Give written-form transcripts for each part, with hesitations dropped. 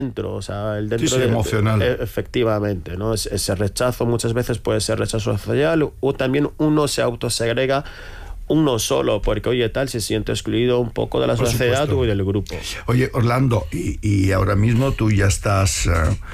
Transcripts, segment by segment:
dentro, o sea, el dentro sí, emocional. Efectivamente, ¿no? Ese rechazo muchas veces puede ser rechazo social, o también uno se autosegrega uno solo, porque oye, tal, se siente excluido un poco de la sociedad o del grupo. Oye, Orlando, y ahora mismo tú ya estás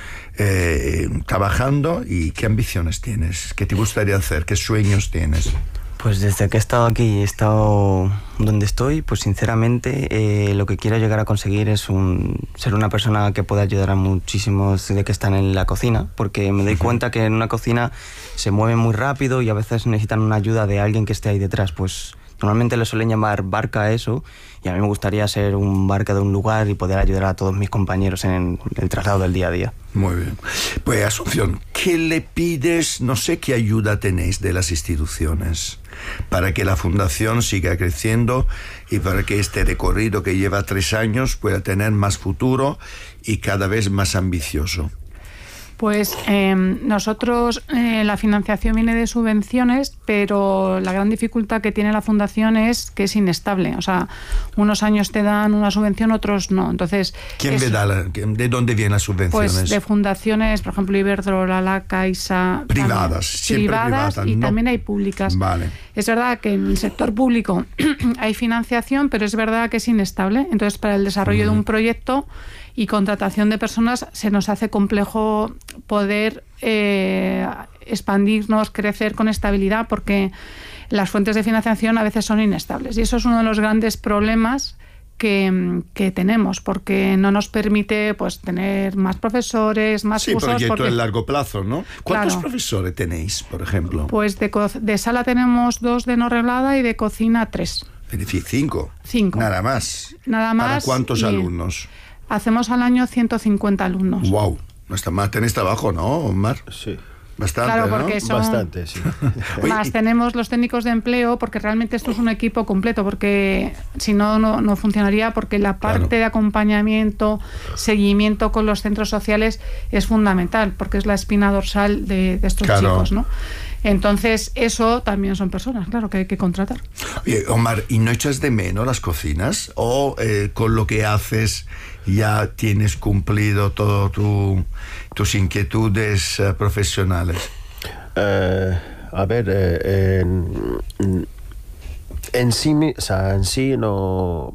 trabajando, ¿y qué ambiciones tienes? ¿Qué te gustaría hacer? ¿Qué sueños tienes? Pues desde que he estado aquí y he estado donde estoy, pues sinceramente lo que quiero llegar a conseguir es ser una persona que pueda ayudar a muchísimos de que están en la cocina, porque me doy cuenta que en una cocina se mueven muy rápido y a veces necesitan una ayuda de alguien que esté ahí detrás. Pues normalmente le suelen llamar barca a eso, y a mí me gustaría ser un barca de un lugar y poder ayudar a todos mis compañeros en el traslado del día a día. Muy bien. Pues Asunción, ¿qué le pides? No sé qué ayuda tenéis de las instituciones para que la fundación siga creciendo y para que este recorrido que lleva 3 años pueda tener más futuro y cada vez más ambicioso. Pues nosotros, la financiación viene de subvenciones, pero la gran dificultad que tiene la fundación es que es inestable. O sea, unos años te dan una subvención, otros no. Entonces, ¿de dónde vienen las subvenciones? Pues de fundaciones, por ejemplo, Iberdrola, La Caixa. Privadas, siempre privadas. Y también hay públicas. Vale. Es verdad que en el sector público hay financiación, pero es verdad que es inestable. Entonces, para el desarrollo de un proyecto y contratación de personas se nos hace complejo poder expandirnos, crecer con estabilidad, porque las fuentes de financiación a veces son inestables. Y eso es uno de los grandes problemas que tenemos, porque no nos permite pues tener más profesores, más cursos. Sí, proyecto a largo plazo, ¿no? ¿Cuántos profesores tenéis, por ejemplo? Pues de sala tenemos 2 de no reglada y de cocina 3. Es decir, 5. 5. Nada más. Nada más. ¿Para cuántos alumnos? Hacemos al año 150 alumnos. ¡Wow! No está mal. ¿Tenéis trabajo, no, Omar? Sí. Bastante, claro, porque ¿no? son... Bastante, sí. Más tenemos los técnicos de empleo, porque realmente esto es un equipo completo, porque si no, no funcionaría, porque la parte de acompañamiento, seguimiento con los centros sociales es fundamental, porque es la espina dorsal de estos chicos, ¿no? Entonces, eso también son personas, claro, que hay que contratar. Oye, Omar, ¿y no echas de menos las cocinas? ¿O con lo que haces ya tienes cumplido todo tus inquietudes profesionales? A ver, en sí no...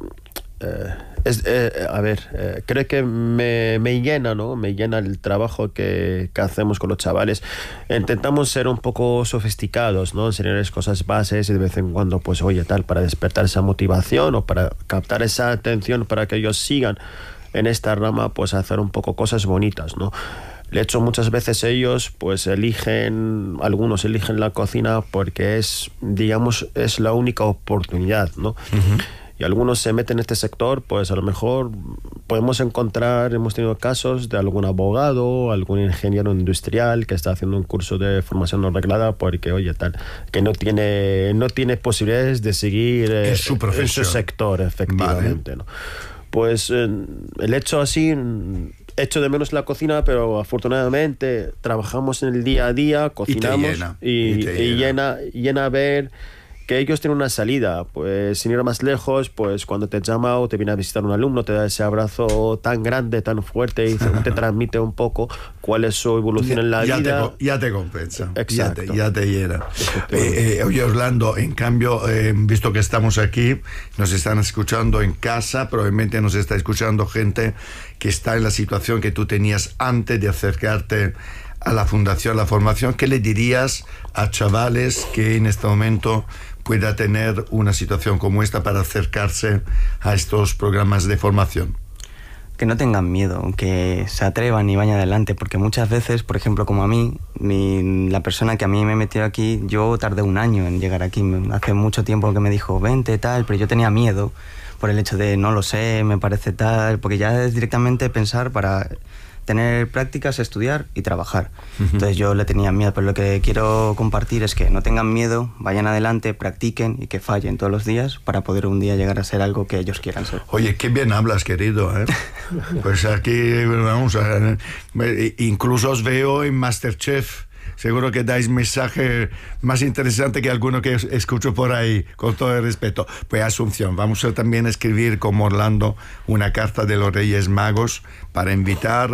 creo que me llena, ¿no? Me llena el trabajo que hacemos con los chavales. Intentamos ser un poco sofisticados, ¿no? Enseñarles cosas bases y de vez en cuando, pues, oye, tal, para despertar esa motivación o para captar esa atención para que ellos sigan en esta rama, pues hacer un poco cosas bonitas, ¿no? De hecho, muchas veces ellos, pues algunos eligen la cocina porque es la única oportunidad, ¿no? Y algunos se meten en este sector, pues a lo mejor hemos tenido casos de algún abogado, algún ingeniero industrial que está haciendo un curso de formación no reglada porque, oye, tal, que no tiene posibilidades de seguir en su sector, efectivamente, vale. ¿No? Pues el hecho así... Echo de menos la cocina, pero afortunadamente trabajamos en el día a día, cocinamos y llena ver que ellos tienen una salida. Pues sin ir más lejos, pues cuando te llama o te viene a visitar un alumno, te da ese abrazo tan grande, tan fuerte y te transmite un poco cuál es su evolución en la vida. Ya te compensa. Exacto. Ya te llena. Oye, Orlando, en cambio, visto que estamos aquí, nos están escuchando en casa, probablemente nos está escuchando gente que está en la situación que tú tenías antes de acercarte a la fundación, a la formación. ¿Qué le dirías a chavales que en este momento pueda tener una situación como esta para acercarse a estos programas de formación? Que no tengan miedo, que se atrevan y vayan adelante, porque muchas veces, por ejemplo, como a mí, la persona que a mí me metió aquí, yo tardé 1 año en llegar aquí. Hace mucho tiempo que me dijo, vente, tal, pero yo tenía miedo por el hecho de no lo sé, me parece tal, porque ya es directamente pensar para tener prácticas, estudiar y trabajar. Entonces yo le tenía miedo, pero lo que quiero compartir es que no tengan miedo, vayan adelante, practiquen y que fallen todos los días para poder un día llegar a ser algo que ellos quieran ser. Oye, qué bien hablas, querido, ¿eh? Pues aquí, vamos, incluso os veo en MasterChef seguro que dais mensaje más interesante que alguno que escucho por ahí, con todo el respeto. Pues Asunción, vamos a también escribir como Orlando una carta de los Reyes Magos para invitar